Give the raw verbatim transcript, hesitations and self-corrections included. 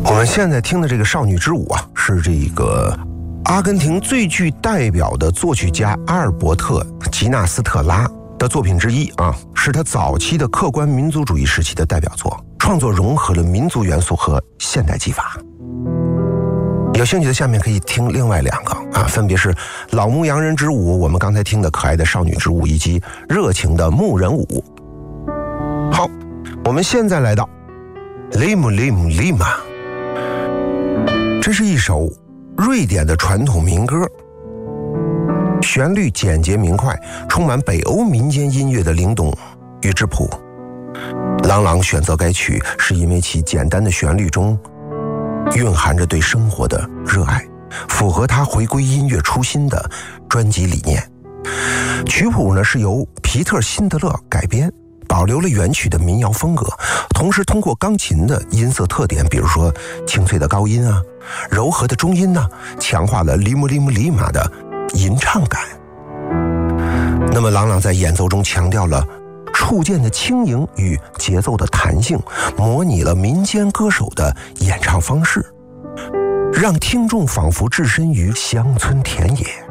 我们现在听的这个《少女之舞》啊，是这个阿根廷最具代表的作曲家阿尔伯特·吉纳斯特拉的作品之一啊，是他早期的客观民族主义时期的代表作，创作融合了民族元素和现代技法。有兴趣的下面可以听另外两个啊，分别是老牧羊人之舞，我们刚才听的可爱的少女之舞，以及热情的牧人舞。好，我们现在来到 Limu Limu Lima， 这是一首瑞典的传统民歌，旋律简洁明快，充满北欧民间音乐的灵动与质朴。郎朗选择该曲是因为其简单的旋律中蕴含着对生活的热爱，符合他回归音乐初心的专辑理念。曲谱呢是由皮特·辛德勒改编，保留了原曲的民谣风格，同时通过钢琴的音色特点，比如说清脆的高音啊、柔和的中音呢、啊，强化了利姆利姆利马的吟唱感。那么郎朗在演奏中强调了触键的轻盈与节奏的弹性，模拟了民间歌手的演唱方式，让听众仿佛置身于乡村田野。